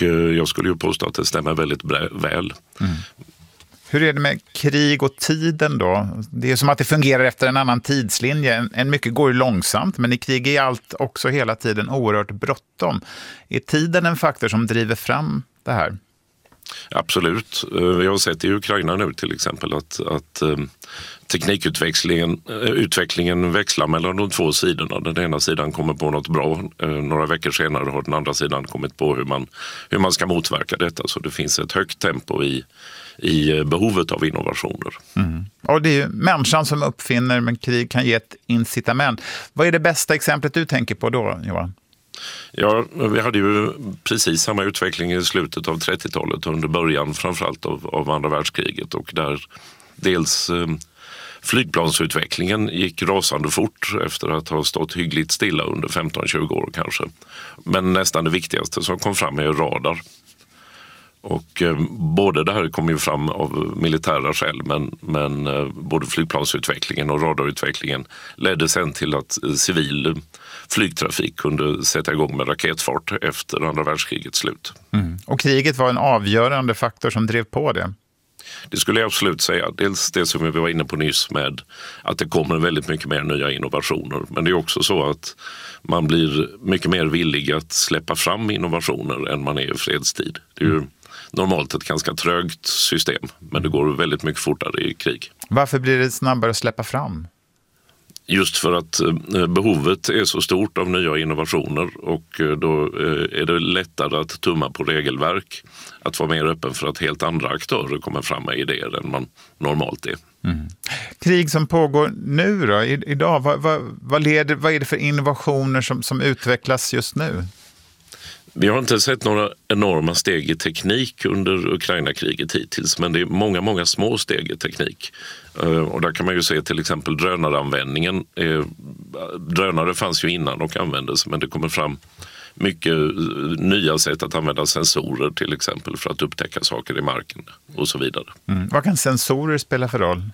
jag skulle ju påstå att det stämmer väldigt väl. Mm. Hur är det med krig och tiden då? Det är som att det fungerar efter en annan tidslinje. En mycket går ju långsamt, men i krig är allt också hela tiden oerhört bråttom. Är tiden en faktor som driver fram det här? Absolut. Vi har sett i Ukraina nu till exempel att teknikutvecklingen växlar mellan de två sidorna. Den ena sidan kommer på något bra. Några veckor senare har den andra sidan kommit på hur man ska motverka detta. Så det finns ett högt tempo i behovet av innovationer. Mm. Och det är ju människan som uppfinner, men krig kan ge ett incitament. Vad är det bästa exemplet du tänker på då, Johan? Ja, vi hade ju precis samma utveckling i slutet av 30-talet under början framförallt av andra världskriget, och där dels flygplansutvecklingen gick rasande fort efter att ha stått hyggligt stilla under 15-20 år kanske. Men nästan det viktigaste som kom fram är radar. Och både det här kom ju fram av militära skäl, men både flygplansutvecklingen och radarutvecklingen ledde sen till att civil flygtrafik kunde sätta igång med raketfart efter andra världskrigets slut. Mm. Och kriget var en avgörande faktor som drev på det? Det skulle jag absolut säga. Dels det som vi var inne på nyss med att det kommer väldigt mycket mer nya innovationer. Men det är också så att man blir mycket mer villig att släppa fram innovationer än man är i fredstid. Det är ju normalt ett ganska trögt system, men det går väldigt mycket fortare i krig. Varför blir det snabbare att släppa fram? Just för att behovet är så stort av nya innovationer, och då är det lättare att tumma på regelverk, att vara mer öppen för att helt andra aktörer kommer fram med idéer än man normalt är. Mm. Krig som pågår nu då, idag, vad är det för innovationer som utvecklas just nu? Vi har inte sett några enorma steg i teknik under Ukraina-kriget hittills, men det är många små steg i teknik. Och där kan man ju se till exempel drönaranvändningen. Drönare fanns ju innan och användes, men det kommer fram mycket nya sätt att använda sensorer till exempel för att upptäcka saker i marken och så vidare. Mm. Vad kan sensorer spela för roll?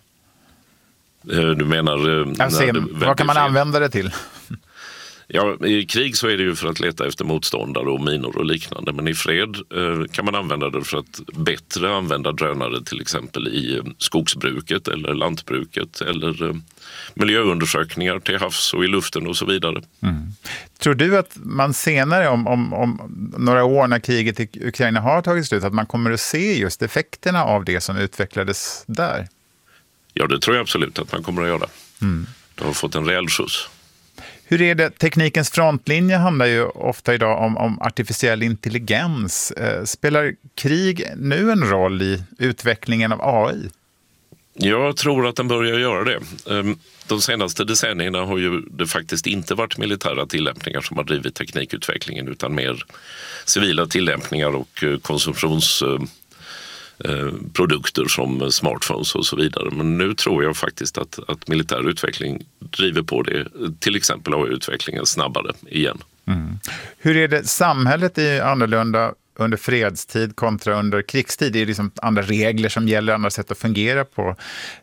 Du menar... vad kan man använda det till? Ja, i krig så är det ju för att leta efter motståndare och minor och liknande. Men i fred kan man använda det för att bättre använda drönare till exempel i skogsbruket eller lantbruket eller miljöundersökningar till havs och i luften och så vidare. Mm. Tror du att man senare om några år när kriget i Ukraina har tagit slut, att man kommer att se just effekterna av det som utvecklades där? Ja, det tror jag absolut att man kommer att göra. Mm. Det har fått en rejäl skjuts. Hur är det? Teknikens frontlinje handlar ju ofta idag om artificiell intelligens. Spelar krig nu en roll i utvecklingen av AI? Jag tror att den börjar göra det. De senaste decennierna har ju det faktiskt inte varit militära tillämpningar som har drivit teknikutvecklingen, utan mer civila tillämpningar och konsumtionsprodukter som smartphones och så vidare. Men nu tror jag faktiskt att militär utveckling driver på det, till exempel AI-utvecklingen snabbare igen. Mm. Hur är det? Samhället är annorlunda under fredstid kontra under krigstid. Det är liksom andra regler som gäller, andra sätt att fungera på.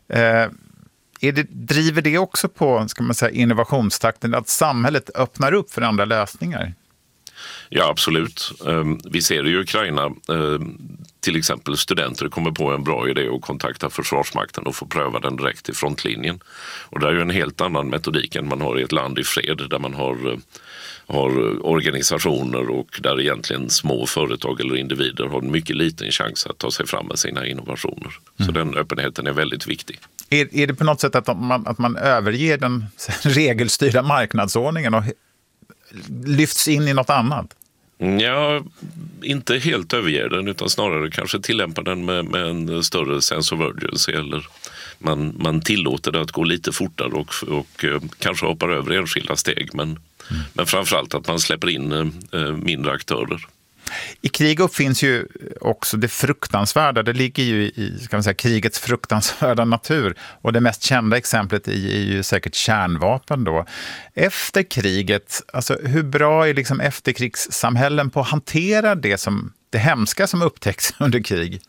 Driver det också på, ska man säga, innovationstakten, att samhället öppnar upp för andra lösningar? Ja, absolut. Vi ser det i Ukraina. Till exempel studenter kommer på en bra idé och kontaktar Försvarsmakten och får pröva den direkt i frontlinjen. Och det är ju en helt annan metodik än man har i ett land i fred, där man har organisationer och där egentligen små företag eller individer har en mycket liten chans att ta sig fram med sina innovationer. Så den öppenheten är väldigt viktig. Är det på något sätt att man överger den regelstyrda marknadsordningen och lyfts in i något annat? Ja, inte helt överger den, utan snarare kanske tillämpar den med en större sense of urgency, eller man tillåter det att gå lite fortare och kanske hoppar över enskilda steg, men framförallt att man släpper in mindre aktörer. I krig uppfinns ju också det fruktansvärda. Det ligger ju i, ska man säga, krigets fruktansvärda natur. Och det mest kända exemplet är ju säkert kärnvapen då. Efter kriget, alltså hur bra är liksom efterkrigssamhällen på att hantera det hemska som upptäcks under krig?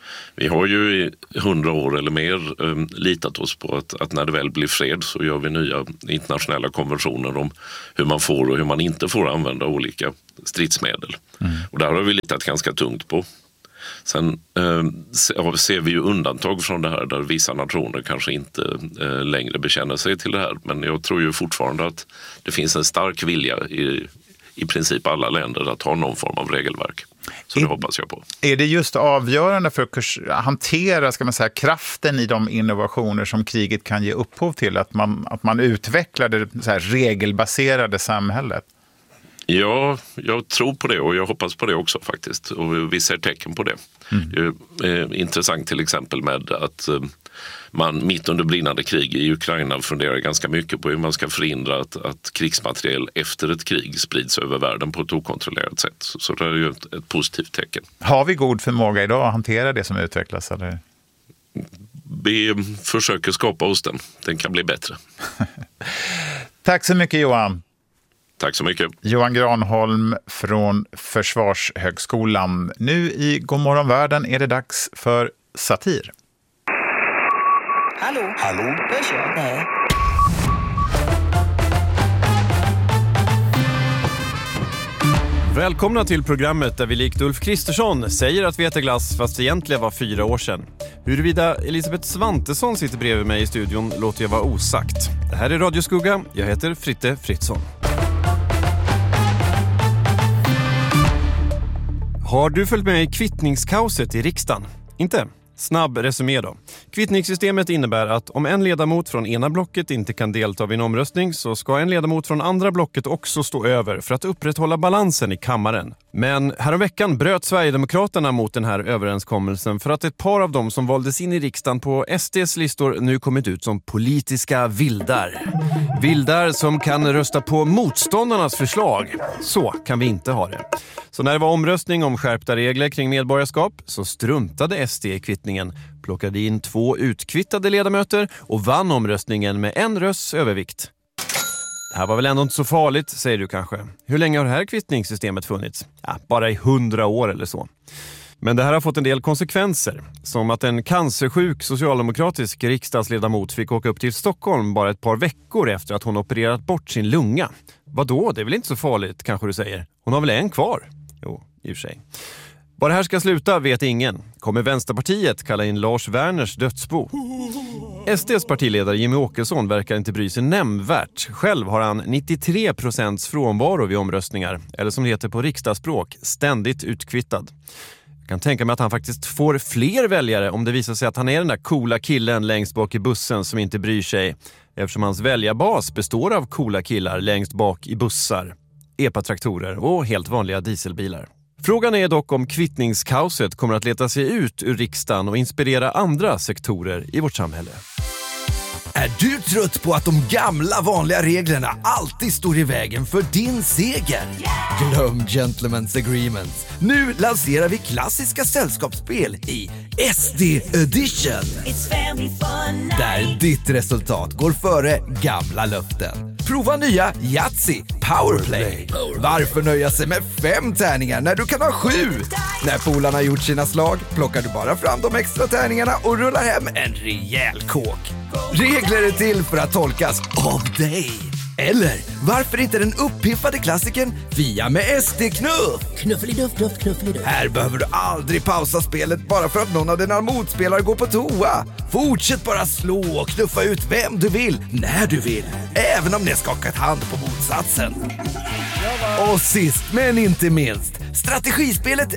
Vi har ju i 100 år eller mer litat oss på att när det väl blir fred så gör vi nya internationella konventioner om hur man får och hur man inte får använda olika stridsmedel. Och där har vi litat ganska tungt på. Sen ser vi ju undantag från det här där vissa nationer kanske inte längre bekänner sig till det här. Men jag tror ju fortfarande att det finns en stark vilja i princip alla länder att ha någon form av regelverk. Så det hoppas jag på. Är det just avgörande för att hantera, ska man säga, kraften i de innovationer som kriget kan ge upphov till? Att man utvecklar det så här regelbaserade samhället? Ja, jag tror på det och jag hoppas på det också faktiskt. Och vi ser tecken på det. Det är intressant till exempel med att man mitt under brinnande krig i Ukraina funderar ganska mycket på hur man ska förhindra att krigsmateriel efter ett krig sprids över världen på ett okontrollerat sätt. Så det är ju ett positivt tecken. Har vi god förmåga idag att hantera det som utvecklas? Eller? Vi försöker skapa oss den. Den kan bli bättre. Tack så mycket, Johan. Tack så mycket. Johan Granholm från Försvarshögskolan. Nu i Godmorgon Världen är det dags för satir. Hallå? Hallå? Hörs jag? Nej. Välkomna till programmet där vi likt Ulf Kristersson säger att vi äter glass fast det egentligen var 4 år sedan. Huruvida Elisabeth Svantesson sitter bredvid mig i studion låter jag vara osagt. Det här är Radio Skugga, jag heter Fritte Fritzson. Har du följt med i kvittningskaoset i riksdagen? Inte? Snabb resumé då. Kvittningssystemet innebär att om en ledamot från ena blocket inte kan delta vid en omröstning så ska en ledamot från andra blocket också stå över för att upprätthålla balansen i kammaren. Men häromveckan bröt Sverigedemokraterna mot den här överenskommelsen för att ett par av dem som valdes in i riksdagen på SDs listor nu kommit ut som politiska vildar. Vildar som kan rösta på motståndarnas förslag. Så kan vi inte ha det. Så när det var omröstning om skärpta regler kring medborgarskap så struntade SD i kvittningen, plockade in 2 utkvittade ledamöter och vann omröstningen med 1 rösts övervikt. Det här var väl ändå inte så farligt, säger du kanske. Hur länge har det här kvittningssystemet funnits? Ja, bara i 100 år eller så. Men det här har fått en del konsekvenser. Som att en cancersjuk socialdemokratisk riksdagsledamot fick åka upp till Stockholm bara ett par veckor efter att hon opererat bort sin lunga. Vadå? Det är väl inte så farligt, kanske du säger. Hon har väl en kvar? Jo, i och för sig. Var det här ska sluta vet ingen. Kommer Vänsterpartiet kalla in Lars Werners dödsbo? SDs partiledare Jimmy Åkesson verkar inte bry sig nämnvärt. Själv har han 93% frånvaro vid omröstningar. Eller som det heter på riksdagsspråk, ständigt utkvittad. Jag kan tänka mig att han faktiskt får fler väljare om det visar sig att han är den där coola killen längst bak i bussen som inte bryr sig. Eftersom hans väljarbas består av coola killar längst bak i bussar, epatraktorer och helt vanliga dieselbilar. Frågan är dock om kvittningskaoset kommer att leta sig ut ur riksdagen och inspirera andra sektorer i vårt samhälle. Är du trött på att de gamla vanliga reglerna alltid står i vägen för din seger? Glöm Gentlemen's Agreement. Nu lanserar vi klassiska sällskapsspel i SD Edition. Där ditt resultat går före gamla löften. Prova nya Yatzy Powerplay. Varför nöja sig med 5 tärningar när du kan ha 7? När polarna gjort sina slag plockar du bara fram de extra tärningarna och rullar hem en rejäl kåk. Regler är till för att tolkas av dig. Eller varför inte den uppiffade klassikern Fia med SD-knuff? Knuffeliduff, knuffeliduff. Här behöver du aldrig pausa spelet bara för att någon av dina motspelare går på toa. Fortsätt bara slå och knuffa ut vem du vill, när du vill. Även om ni har skakat hand på motsatsen. Och sist men inte minst, strategispelet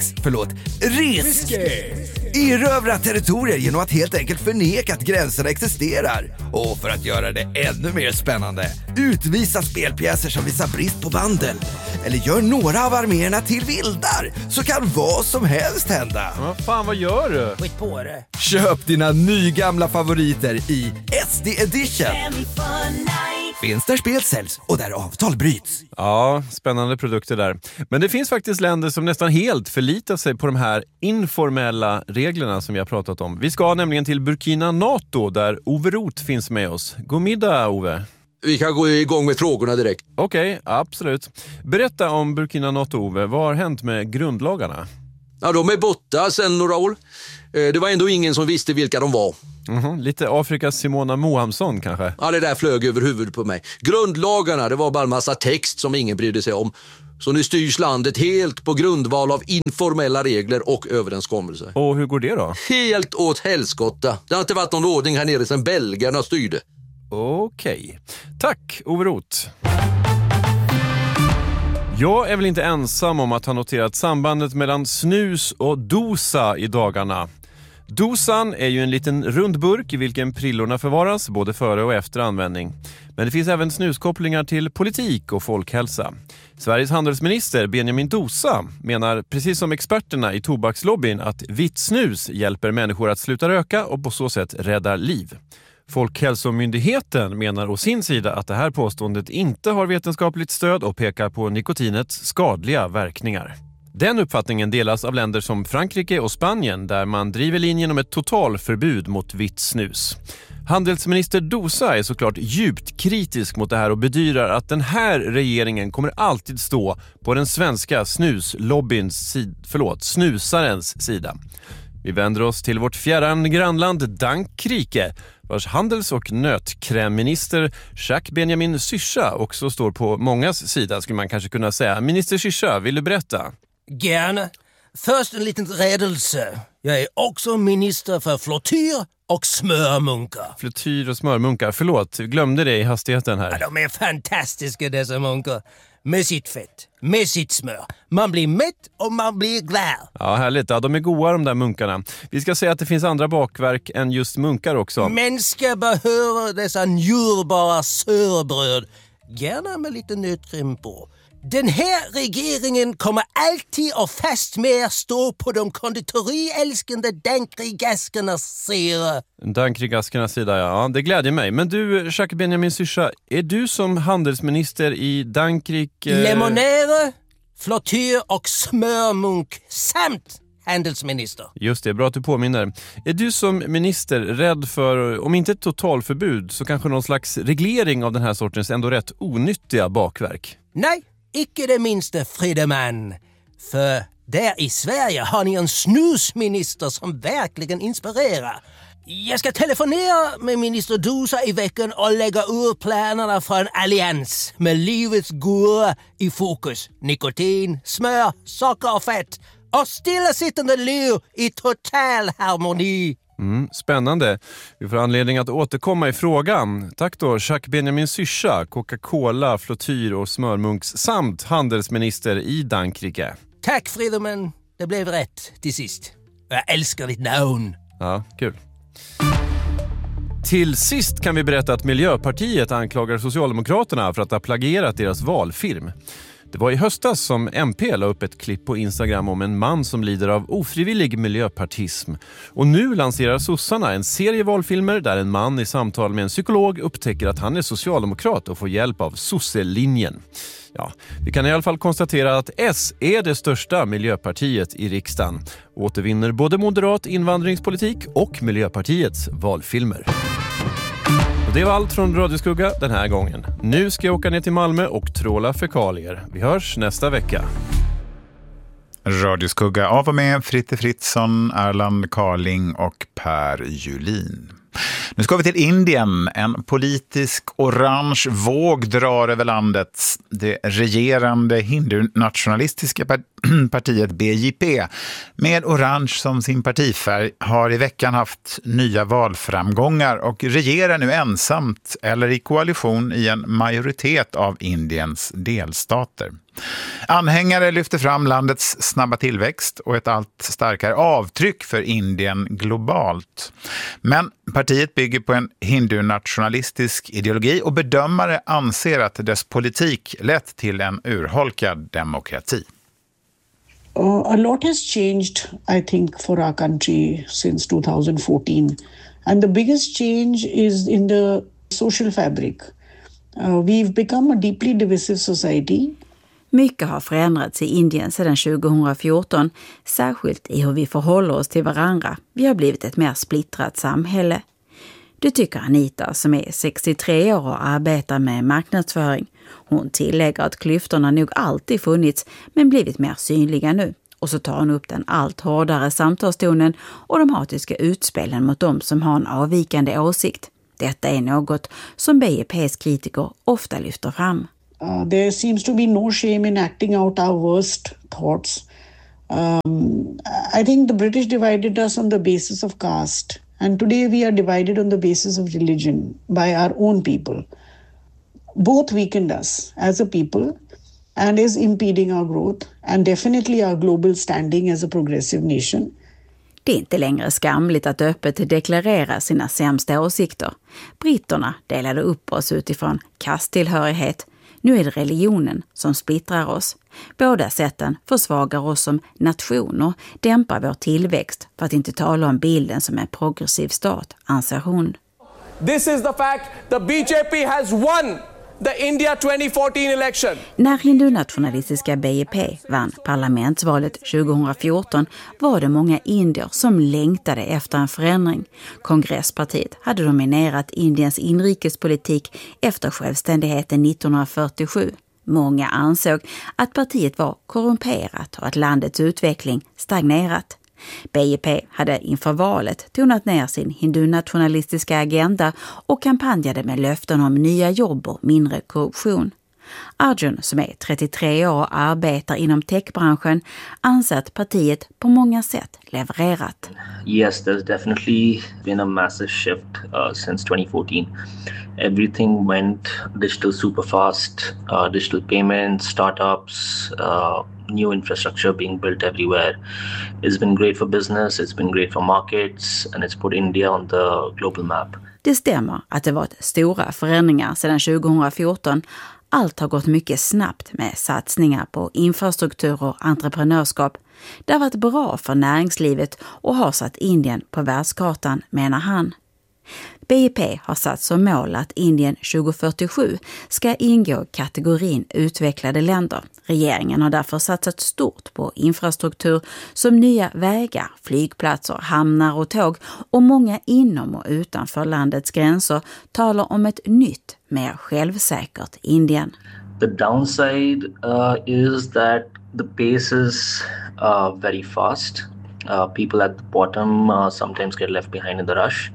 Risk. Erövra territorier genom att helt enkelt förneka att gränserna existerar. Och för att göra det ännu mer spännande, utvisa spelpjäser som visar brist på vandel. Eller gör några av arméerna till vildar, så kan vad som helst hända. Vad gör du? Skit på det. Köp dina nygamla favoriter i SD Edition. Finns där spel säljs och där avtal bryts. Ja, spännande produkter där. Men det finns faktiskt länder som nästan helt förlitar sig på de här informella reglerna som vi har pratat om. Vi ska nämligen till Burkina Faso där Ove Roth finns med oss. God middag, Ove. Vi kan gå igång med frågorna direkt. Okej, absolut. Berätta om Burkina Faso, Ove. Vad har hänt med grundlagarna? Ja, de är borta sedan några år. Det var ändå ingen som visste vilka de var. Lite Afrikas Simona Mohamsson kanske? Ja, det där flög över huvudet på mig. Grundlagarna, det var bara en massa text som ingen brydde sig om. Så nu styrs landet helt på grundval av informella regler och överenskommelser. Och hur går det då? Helt åt helskotta. Det har inte varit någon ordning här nere sedan belgarna styrde. Okej. Tack, Ove Roth. Jag är väl inte ensam om att ha noterat sambandet mellan snus och dosa i dagarna. Dosan är ju en liten rundburk i vilken prillorna förvaras både före och efter användning. Men det finns även snuskopplingar till politik och folkhälsa. Sveriges handelsminister Benjamin Dosa menar precis som experterna i tobakslobbyn att vitt snus hjälper människor att sluta röka och på så sätt rädda liv. Folkhälsomyndigheten menar å sin sida att det här påståendet inte har vetenskapligt stöd och pekar på nikotinets skadliga verkningar. Den uppfattningen delas av länder som Frankrike och Spanien där man driver linjen om ett totalförbud mot vitt snus. Handelsminister Dosa är såklart djupt kritisk mot det här och bedyrar att den här regeringen kommer alltid stå på den svenska snusarens sida. Vi vänder oss till vårt fjärran grannland Dankrike, vars handels- och nötkrämminister Jacques Benjamin Syrsa också står på mångas sida, skulle man kanske kunna säga. Minister Syrsa, vill du berätta? Gärna. Först en liten räddelse. Jag är också minister för flottyr och smörmunkar. Flottyr och smörmunkar, förlåt, glömde det i hastigheten här. Ja, de är fantastiska dessa munkar. Med sitt fett, med sitt smör. Man blir mätt och man blir glad. Ja, härligt. Ja, de är goda de där munkarna. Vi ska säga att det finns andra bakverk än just munkar också. Människor behöver dessa njurbara surbröd. Gärna med lite nötkräm på. Den här regeringen kommer alltid och fast med stå på de konditoriälskande dankrigaskernas sida. Dankrigaskernas sida, ja. Det glädjer mig. Men du, Jacques Benjamin Syrsa, är du som handelsminister i Dankrike... Lemonäre, flottyr och smörmunk samt handelsminister. Just det, bra att du påminner. Är du som minister rädd för, om inte ett totalförbud, så kanske någon slags reglering av den här sortens ändå rätt onyttiga bakverk? Nej. Icke det minsta, Friedemann. För där i Sverige har ni en snusminister som verkligen inspirerar. Jag ska telefonera med minister Dosa i veckan och lägga ur planerna för en allians med livets goda i fokus. Nikotin, smör, socker och fett. Och stillasittande liv i total harmoni. Spännande. Vi får anledning att återkomma i frågan. Tack då, Jacques Benjamin Syrsa, Coca-Cola, flottyr och smörmunks samt handelsminister i Dankrike. Tack, Friedemann. Det blev rätt till sist. Jag älskar ditt namn. Ja, kul. Till sist kan vi berätta att Miljöpartiet anklagar Socialdemokraterna för att ha plagierat deras valfilm. Det var i höstas som MP la upp ett klipp på Instagram om en man som lider av ofrivillig miljöpartism. Och nu lanserar sossarna en serie valfilmer där en man i samtal med en psykolog upptäcker att han är socialdemokrat och får hjälp av sosselinjen. Ja, vi kan i alla fall konstatera att S är det största miljöpartiet i riksdagen. Återvinner både moderat invandringspolitik och Miljöpartiets valfilmer. Det var allt från Radioskugga den här gången. Nu ska jag åka ner till Malmö och tråla fekalier. Vi hörs nästa vecka. Radioskugga av och med Fritte Fritzson, Erland Carling och Per Julin. Nu ska vi till Indien. En politisk orange våg drar över landet. Det regerande hindu-nationalistiska partiet BJP med orange som sin partifärg har i veckan haft nya valframgångar och regerar nu ensamt eller i koalition i en majoritet av Indiens delstater. Anhängare lyfter fram landets snabba tillväxt och ett allt starkare avtryck för Indien globalt. Men partiet bygger på en hindu-nationalistisk ideologi och bedömare anser att dess politik lett till en urholkad demokrati. A lot has changed, I think, for our country since 2014. And the biggest change is in the social fabric. We've become a deeply divisive society. Mycket har förändrats i Indien sedan 2014, särskilt i hur vi förhåller oss till varandra. Vi har blivit ett mer splittrat samhälle. Det tycker Anita som är 63 år och arbetar med marknadsföring. Hon tillägger att klyftorna nog alltid funnits men blivit mer synliga nu. Och så tar hon upp den allt hårdare samtalstonen och de hatiska utspelen mot dem som har en avvikande åsikt. Detta är något som BEPs kritiker ofta lyfter fram. There seems to be no shame in acting out our worst thoughts. I think the British divided us on the basis of caste. And today we are divided on the basis of religion by our own people. Both weakened us as a people and is impeding our growth and definitely our global standing as a progressive nation. Det är inte längre skamligt att öppet deklarera sina sämsta åsikter. Britterna delade upp oss utifrån kasttillhörighet. Nu är det religionen som splittrar oss. Båda sätten försvagar oss som nation och dämpar vår tillväxt, för att inte tala om bilden som en progressiv stat, anser hon. This is the fact the BJP has won the India 2014 election. När hindunationalistiska BEP vann parlamentsvalet 2014 var det många indier som längtade efter en förändring. Kongresspartiet hade dominerat Indiens inrikespolitik efter självständigheten 1947. Många ansåg att partiet var korrumperat och att landets utveckling stagnerat. BEP hade inför valet tonat ner sin hindunationalistiska agenda och kampanjade med löften om nya jobb och mindre korruption. Arjun, som är 33 år och arbetar inom techbranschen, anser att partiet på många sätt levererat. Yes, there's definitely been a massive shift since 2014. Everything went digital super fast, digital payments, startups, new infrastructure being built everywhere. It's been great for business, it's been great for markets, and it's put India on the global map. Det stämmer att det varit stora förändringar sedan 2014. Allt har gått mycket snabbt med satsningar på infrastruktur och entreprenörskap. Det har varit bra för näringslivet och har satt Indien på världskartan, menar han. BEP har satt som mål att Indien 2047 ska ingå i kategorin utvecklade länder. Regeringen har därför satsat stort på infrastruktur som nya vägar, flygplatser, hamnar och tåg, och många inom och utanför landets gränser talar om ett nytt, mer självsäkert Indien. The downside is that the pace is very fast. People at the bottom sometimes get left behind in the rush.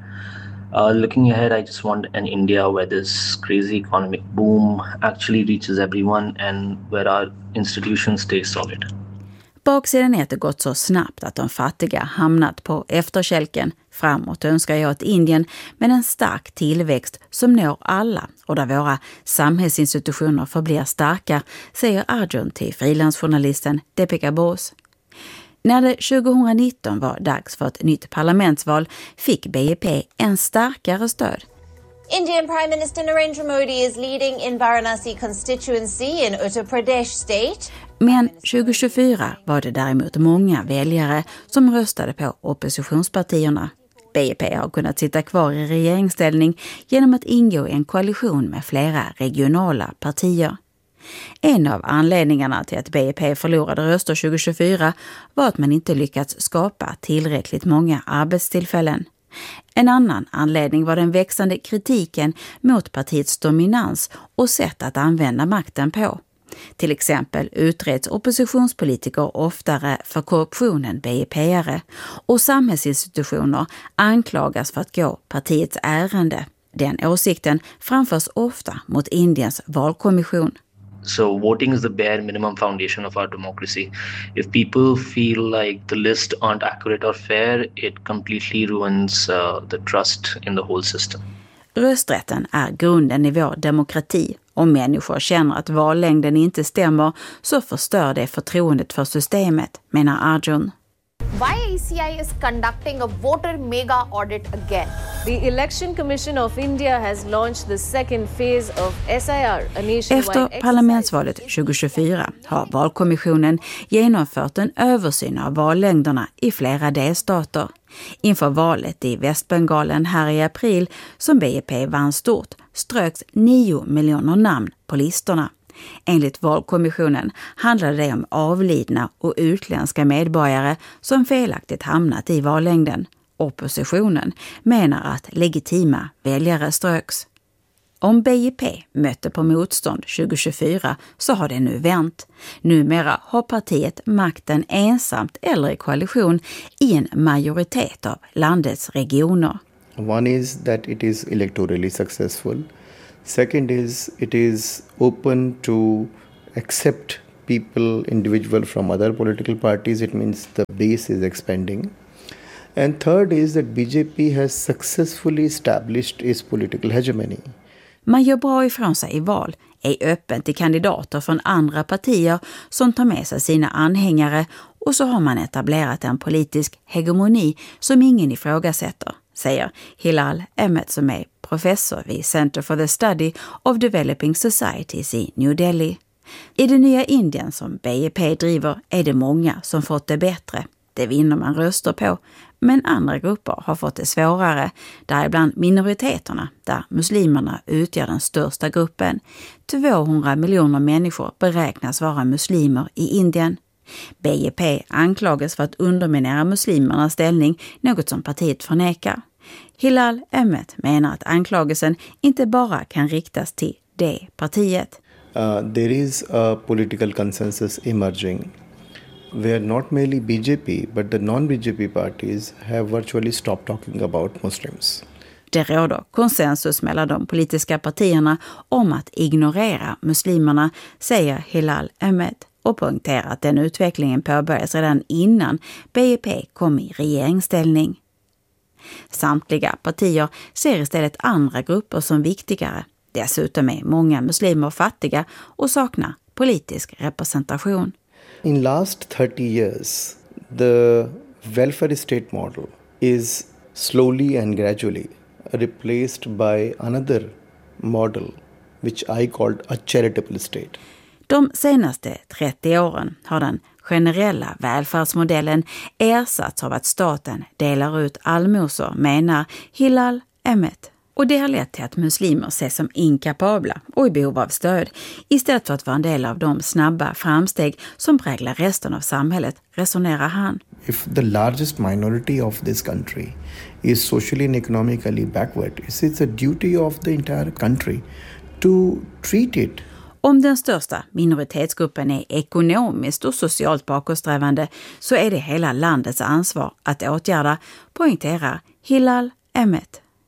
Looking ahead, I just want an India where this crazy economic boom actually reaches everyone and where our institutions stay solid. Baksidan är att det gått så snabbt att de fattiga hamnat på efterkälken. Framåt önskar jag ett Indien med en stark tillväxt som når alla och där våra samhällsinstitutioner förblir starka, säger Arjun till frilansjournalisten Deepika Bose. När det 2019 var dags för ett nytt parlamentsval fick BEP en starkare stöd. Indian Prime Minister Narendra Modi is leading in Varanasi constituency in Uttar Pradesh state. Men 2024 var det däremot många väljare som röstade på oppositionspartierna. BEP har kunnat sitta kvar i regeringsställning genom att ingå i en koalition med flera regionala partier. En av anledningarna till att BEP förlorade röster 2024 var att man inte lyckats skapa tillräckligt många arbetstillfällen. En annan anledning var den växande kritiken mot partiets dominans och sätt att använda makten på. Till exempel utreds oppositionspolitiker oftare för korruption än BEP-are och samhällsinstitutioner anklagas för att gå partiets ärende. Den åsikten framförs ofta mot Indiens valkommission. So voting is the bare minimum foundation of our democracy. If people feel like the list aren't accurate or fair, it completely ruins the trust in the whole system. Rösträtten är grunden i vår demokrati. Om människor känner att vallängden inte stämmer så förstör det förtroendet för systemet, menar Arjun. Why ECI is conducting a voter mega audit again? The Election Commission of India has launched the second phase of SIR, a nationwide Efter parlamentsvalet 2024 har valkommissionen genomfört en översyn av vallängderna i flera delstater. Inför valet i Västbengalen här i april, som BEP vann stort, ströks 9 miljoner namn på listorna. Enligt valkommissionen handlar det om avlidna och utländska medborgare som felaktigt hamnat i vallängden. Oppositionen menar att legitima väljare ströks. Om BIP mötte på motstånd 2024 så har det nu vänt. Numera har partiet makten ensamt eller i koalition i en majoritet av landets regioner. One is that it is electorally successful. Second is it is open to accept people, individual from other political parties. It means the base is expanding. And third is that BJP has successfully established its political hegemony. Man gör bra ifrån sig i val, är öppen till kandidater från andra partier som tar med sig sina anhängare och så har man etablerat en politisk hegemoni som ingen ifrågasätter, säger Hilal Ahmed som är professor vid Center for the Study of Developing Societies i New Delhi. I det nya Indien som BIP driver är det många som fått det bättre. Det vinner man röster på, men andra grupper har fått det svårare, däribland minoriteterna, där muslimerna utgör den största gruppen. 200 miljoner människor beräknas vara muslimer i Indien. BIP anklagas för att underminera muslimernas ställning, något som partiet förnekar. Hilal Ahmed menar att anklagelsen inte bara kan riktas till det partiet. There is a political consensus emerging where not merely BJP but the non-BJP parties have virtually stopped talking about Muslims. Det råder konsensus mellan de politiska partierna om att ignorera muslimerna, säger Hilal Ahmed och poängterar att den utvecklingen påbörjades redan innan BIP kom i regeringsställning. Samtliga partier ser istället andra grupper som viktigare. Dessutom är många muslimer fattiga och saknar politisk representation. In last 30 years, the welfare state model is slowly and gradually replaced by another model which I called a charitable state. De senaste 30 åren har den generella välfärdsmodellen ersatts av att staten delar ut allmosor, menar Hilal Ahmed. Och det har lett till att muslimer ses som inkapabla och i behov av stöd istället för att vara en del av de snabba framsteg som präglar resten av samhället, resonerar han. If the largest minority of this country is socially and economically backward, it's a duty of the entire country to treat it. Om den största minoritetsgruppen är ekonomiskt och socialt bakåtsträvande så är det hela landets ansvar att åtgärda, poängterar Hilal Ahmed.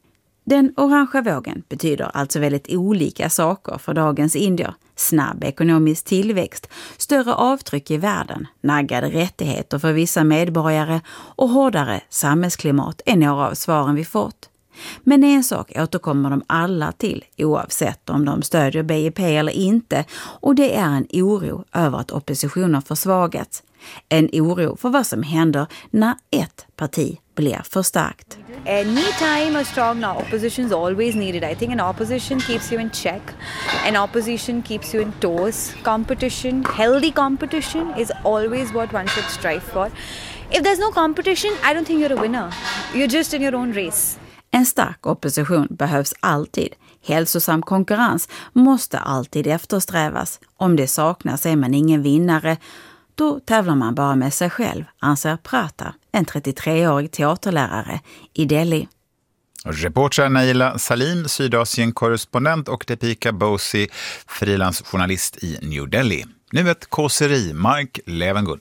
Den orangea vågen betyder alltså väldigt olika saker för dagens indier. Snabb ekonomisk tillväxt, större avtryck i världen, naggade rättigheter för vissa medborgare och hårdare samhällsklimat är några av svaren vi fått. Men en sak återkommer de alla till, oavsett om de stödjer BIP eller inte, och det är en oro över att oppositionen försvagats. En oro för vad som händer när ett parti blir för starkt. Anytime a strong opposition is always needed. I think an opposition keeps you in check. An opposition keeps you in toes. Competition, healthy competition is always what one should strive for. If there's no competition, I don't think you're a winner. You're just in your own race. En stark opposition behövs alltid. Hälsosam konkurrens måste alltid eftersträvas. Om det saknas är man ingen vinnare. Då tävlar man bara med sig själv, anser Prata, en 33-årig teaterlärare i Delhi. Reporter Naila Salim, Sydasien-korrespondent, och Deepika Bosi, frilansjournalist i New Delhi. Nu ett kåseri, Mark Levengood.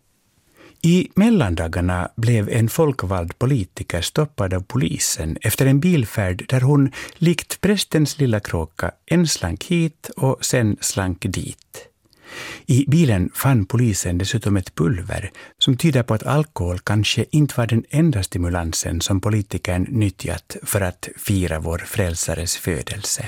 I mellandagarna blev en folkvald politiker stoppad av polisen efter en bilfärd där hon, likt prästens lilla kråka, en slank hit och sen slank dit. I bilen fann polisen dessutom ett pulver som tyder på att alkohol kanske inte var den enda stimulansen som politikern nyttjat för att fira vår frälsares födelse.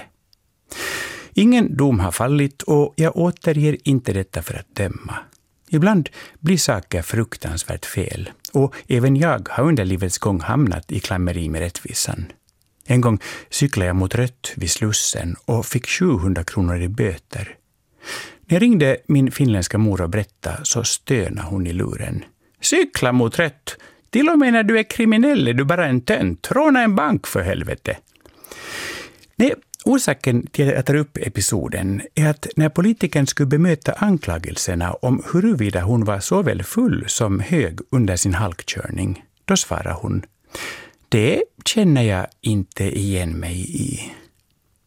Ingen dom har fallit och jag återger inte detta för att döma. Ibland blir saker fruktansvärt fel och även jag har under livets gång hamnat i klammeri med rättvisan. En gång cyklade jag mot rött vid Slussen och fick 700 kronor i böter. När jag ringde min finländska mor och berättade så stönade hon i luren. Cykla mot rött! Till och med när du är kriminell är du bara en tönt. Råna en bank för helvete! Nej, orsaken till att jag tar upp episoden är att när politikern skulle bemöta anklagelserna om huruvida hon var såväl full som hög under sin halkkörning, då svarade hon: det känner jag inte igen mig i.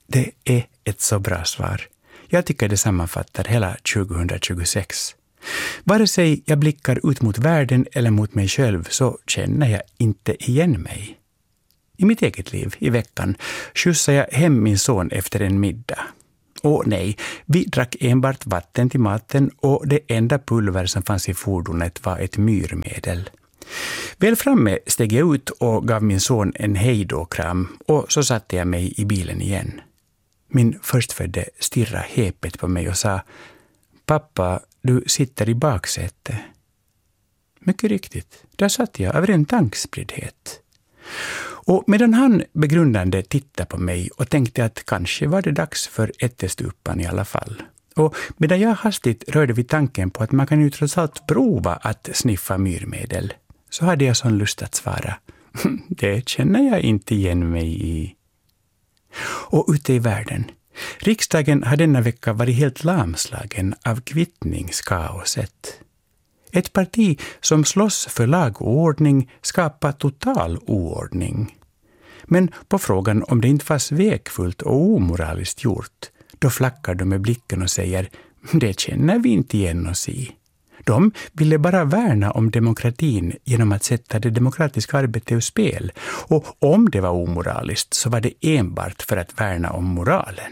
Det är ett så bra svar. Jag tycker det sammanfattar hela 2026. Vare sig jag blickar ut mot världen eller mot mig själv så känner jag inte igen mig. I mitt eget liv i veckan skjutsade jag hem min son efter en middag. Och nej, vi drack enbart vatten till maten och det enda pulver som fanns i fordonet var ett myrmedel. Väl framme steg jag ut och gav min son en hejdå-kram och så satte jag mig i bilen igen. Min förstfödde stirrade häpet på mig och sa: "Pappa, du sitter i baksätet." Mycket riktigt, där satt jag av ren tankspriddhet. Och medan han begrundande tittade på mig och tänkte att kanske var det dags för ättestupan i alla fall. Och medan jag hastigt rörde vid tanken på att man kan ju trots allt prova att sniffa myrmedel, så hade jag sån lust att svara: "Det känner jag inte igen mig i." Och ute i världen. Riksdagen har denna vecka varit helt lamslagen av kvittningskaoset. Ett parti som slåss för lag och ordning skapar total oordning. Men på frågan om det inte var svekfullt och omoraliskt gjort, då flackar de med blicken och säger: "Det känner vi inte igen oss i." De ville bara värna om demokratin genom att sätta det demokratiska arbetet ur spel. Och om det var omoraliskt så var det enbart för att värna om moralen.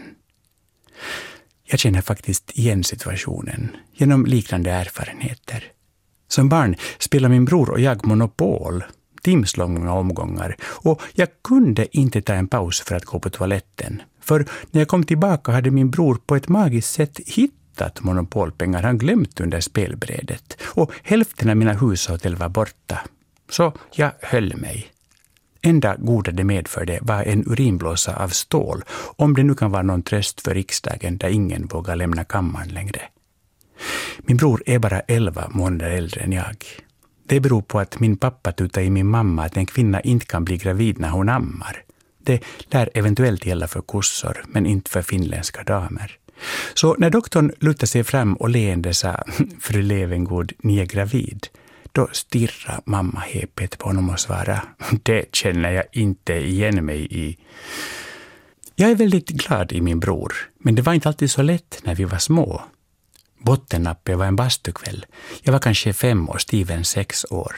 Jag känner faktiskt igen situationen genom liknande erfarenheter. Som barn spelade min bror och jag Monopol, timslånga omgångar, och jag kunde inte ta en paus för att gå på toaletten. För när jag kom tillbaka hade min bror på ett magiskt sätt hittat monopolpengar han glömt under spelbrädet, och hälften av mina hushåll var borta. Så jag höll mig. Enda goda det medförde var en urinblåsa av stål, om det nu kan vara någon tröst för riksdagen där ingen vågar lämna kammaren längre. Min bror är bara 11 månader äldre än jag. Det beror på att min pappa tutade i min mamma att en kvinna inte kan bli gravid när hon ammar. Det lär eventuellt gälla för kossor, men inte för finländska damer. Så när doktorn luttade sig fram och leende sa: "Fru Levengård, ni är gravid", då stirrar mamma häpet på honom och svarade: "Det känner jag inte igen mig i." Jag är väldigt glad i min bror, men det var inte alltid så lätt när vi var små. Bottennappet var en bastukväll. Jag var kanske 5 och Steven 6 år.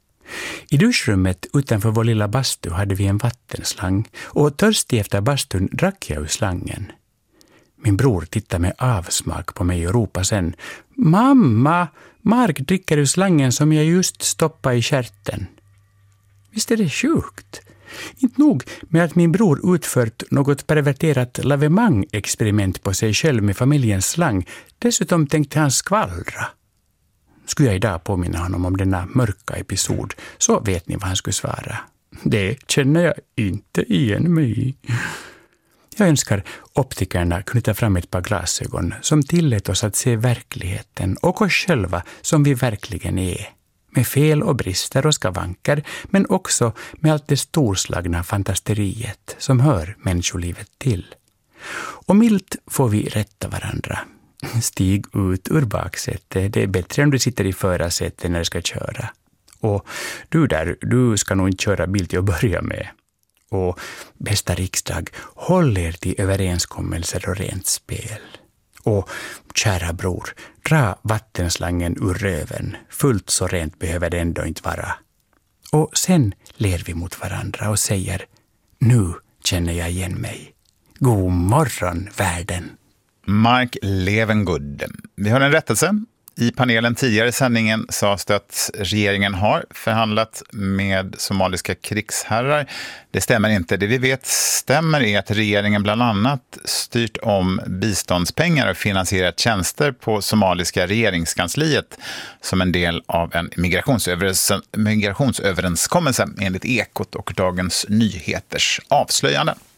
I duschrummet utanför vår lilla bastu hade vi en vattenslang, och törstig efter bastun drack jag ur slangen. Min bror tittade med avsmak på mig och ropade sen: "Mamma, Mark dricker ur slangen som jag just stoppade i kärten." Visst är det sjukt? Inte nog med att min bror utfört något perverterat lavemang-experiment på sig själv med familjens slang, dessutom tänkte han skvallra. Skulle jag idag påminna honom om denna mörka episod, så vet ni vad han skulle svara: "Det känner jag inte igen mig i." Jag önskar optikerna kunde ta fram ett par glasögon som tillät oss att se verkligheten och oss själva som vi verkligen är. Med fel och brister och skavanker, men också med allt det storslagna fantasteriet som hör människolivet till. Och milt får vi rätta varandra. Stig ut ur baksätet, det är bättre om du sitter i förarsätet när du ska köra. Och du där, du ska nog inte köra bil till att börja med. Och bästa riksdag, håll er till överenskommelser och rent spel. Och kära bror, dra vattenslangen ur röven. Fullt så rent behöver det ändå inte vara. Och sen ler vi mot varandra och säger: "Nu känner jag igen mig. God morgon, världen." Mark Levengood. Vi har en rättelse. I panelen tidigare i sändningen sades det att regeringen har förhandlat med somaliska krigsherrar. Det stämmer inte. Det vi vet stämmer är att regeringen bland annat styrt om biståndspengar och finansierat tjänster på somaliska regeringskansliet som en del av en migrationsöverenskommelse enligt Ekot och Dagens Nyheters avslöjande.